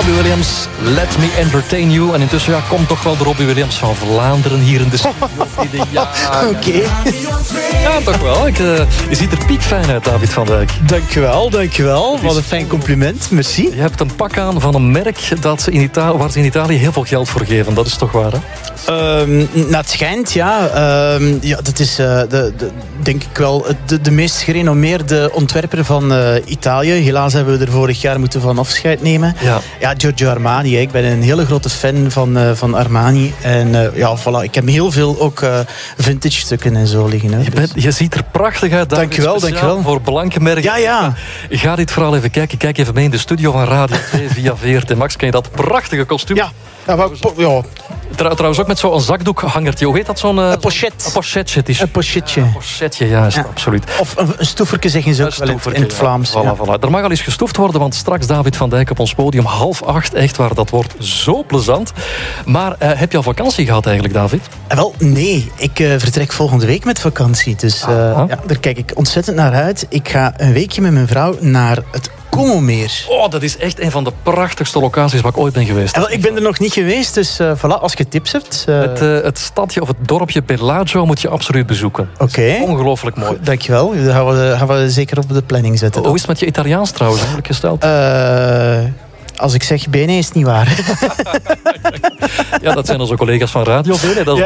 Robbie Williams, Let Me Entertain You. En intussen komt toch wel de Robbie Williams van Vlaanderen hier in de studio. Ja, Oké. Ja, toch wel. Je ziet er piekfijn uit, David van Dijk. Dankjewel. Wat een fijn compliment. Merci. Je hebt een pak aan van een merk waar ze in Italië heel veel geld voor geven. Dat is toch waar, hè? Het schijnt, ja. Dat is denk ik wel de meest gerenommeerde ontwerper van Italië. Helaas hebben we er vorig jaar moeten van afscheid nemen. Ja, Giorgio Armani. Ik ben een hele grote fan van Armani. En voilà, ik heb heel veel ook vintage stukken en zo liggen. Hè, je ziet er prachtig uit. Dankjewel. Voor Blankenberg. Ja. Ga dit vooral even kijken. Kijk even mee in de studio van Radio 2 via VRT Max. Ken je dat prachtige kostuum? Ja. Trouwens ook met zo'n zakdoekhangertje. Hoe heet dat? Een pochet. Een pochetje. Het is een pochetje. Een pochetje, juist, absoluut. Of een stoeferke zeggen ze ook wel in het Vlaams. Voilà. Er mag al eens gestoefd worden, want straks David van Dijk op ons podium 7:30. Echt waar, dat wordt zo plezant. Maar heb je al vakantie gehad eigenlijk, David? Wel, nee. Ik vertrek volgende week met vakantie. Dus daar kijk ik ontzettend naar uit. Ik ga een weekje met mijn vrouw naar het Como-meer. Oh, dat is echt een van de prachtigste locaties waar ik ooit ben geweest. Ik ben er nog niet geweest, dus voilà, als je tips hebt. Het stadje of het dorpje Bellagio moet je absoluut bezoeken. Oké. Ongelooflijk mooi. Dankjewel. Dat gaan we zeker op de planning zetten. Hoe is het met je Italiaans trouwens eigenlijk gesteld? Als ik zeg bene, is het niet waar. Ja, dat zijn onze collega's van Radio Bene. Dat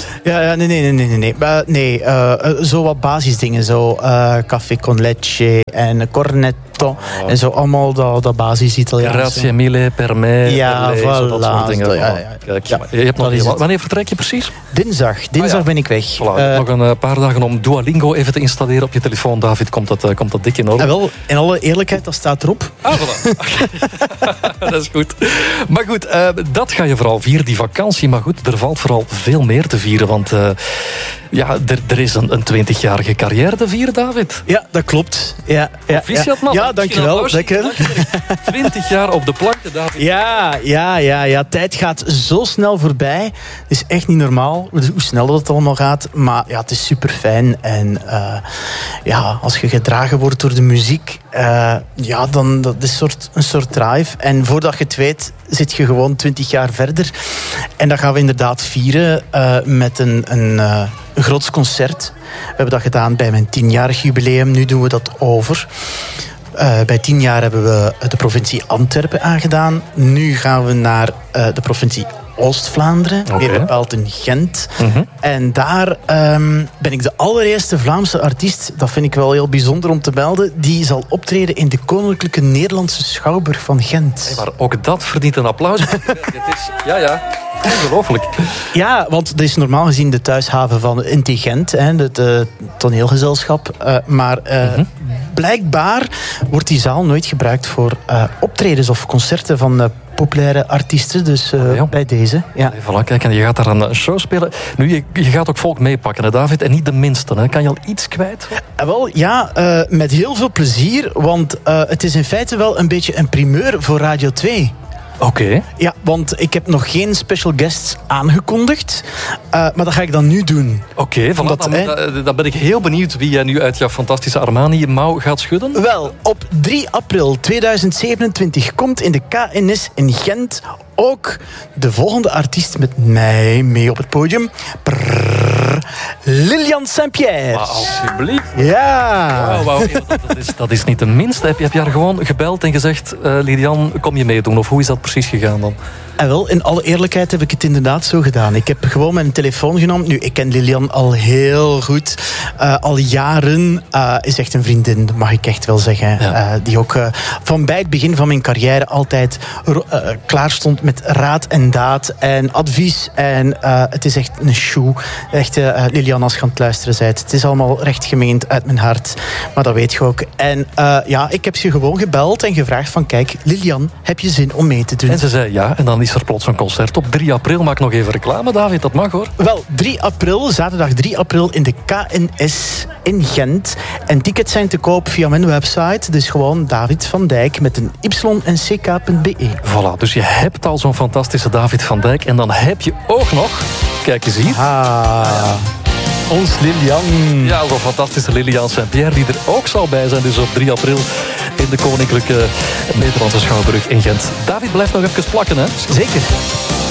nee. Zo wat basisdingen. Zo café con leche en cornetto. En zo allemaal dat basis Italiaans. Grazie mille per me. Ja, voilà. Dat soort dingen. Kijk, je hebt nog wanneer vertrek je precies? Dinsdag ben ik weg. Voilà, nog een paar dagen om Duolingo even te installeren op je telefoon, David. Komt dat dik in orde? Wel, in alle eerlijkheid, dat staat erop. Voilà. Dat is goed. Maar goed, dat ga je vooral vieren, die vakantie. Maar goed, er valt vooral veel meer te vieren. Want er is een 20-jarige carrière te vieren, David. Ja, dat klopt. Ja, dankjewel. 20 jaar op de plank, David. Ja. Tijd gaat zo snel voorbij. Het is echt niet normaal hoe snel dat allemaal gaat. Maar ja, het is super fijn. En als je gedragen wordt door de muziek, dan dat is een soort drive. En voordat je het weet, zit je gewoon 20 jaar verder. En dat gaan we inderdaad vieren met een groots concert. We hebben dat gedaan bij mijn 10-jarig jubileum. Nu doen we dat over. Bij 10 jaar hebben we de provincie Antwerpen aangedaan. Nu gaan we naar de provincie Oost-Vlaanderen, meer bepaald in Gent. Mm-hmm. En daar ben ik de allereerste Vlaamse artiest, dat vind ik wel heel bijzonder om te melden, die zal optreden in de Koninklijke Nederlandse Schouwburg van Gent. Hey, maar ook dat verdient een applaus. Het is, ongelooflijk. Ja, want dat is normaal gezien de thuishaven van NT Gent, het toneelgezelschap. Maar blijkbaar wordt die zaal nooit gebruikt voor optredens of concerten van populaire artiesten, dus bij deze. Ja. Voilà, kijk, en je gaat daar een show spelen. Nu, je gaat ook volk meepakken, hè, David, en niet de minste. Hè. Kan je al iets kwijt? Met heel veel plezier, want het is in feite wel een beetje een primeur voor Radio 2. Oké. Ja, want ik heb nog geen special guests aangekondigd. Maar dat ga ik dan nu doen. Oké, dan ben ik heel benieuwd wie jij nu uit jouw fantastische Armani-mouw gaat schudden. Wel, op 3 april 2027 komt in de KNS in Gent ook de volgende artiest met mij mee op het podium. Lilian Saint-Pierre. Maar alsjeblieft. Ja. Wow. Dat is niet de minste. Heb je haar gewoon gebeld en gezegd, Lilian, kom je meedoen? Of hoe is dat precies gegaan dan? En wel, in alle eerlijkheid heb ik het inderdaad zo gedaan. Ik heb gewoon mijn telefoon genomen. Nu, ik ken Lilian al heel goed. Al jaren. Is echt een vriendin, mag ik echt wel zeggen. Ja. Die ook van bij het begin van mijn carrière altijd klaar stond met raad en daad en advies. En het is echt een shoe. Echt, Lilian, als je aan het luisteren bent. Het is allemaal recht gemeend uit mijn hart. Maar dat weet je ook. En ik heb ze gewoon gebeld en gevraagd van, kijk, Lilian, heb je zin om mee te doen? En ze zei ja, en dan is er plots een concert op 3 april. Maak nog even reclame, David, dat mag hoor. Wel, 3 april, zaterdag 3 april in de KNS in Gent. En tickets zijn te koop via mijn website. Dus gewoon David van Dijk met een y.ck.be. Voilà, dus je hebt al zo'n fantastische David van Dijk. En dan heb je ook nog, kijk eens hier. Ons Lilian. Ja, zo'n fantastische Lilian Saint-Pierre die er ook zal bij zijn. Dus op 3 april in de Koninklijke Nederlandse Schouwburg in Gent. David blijft nog even plakken, hè? Zeker.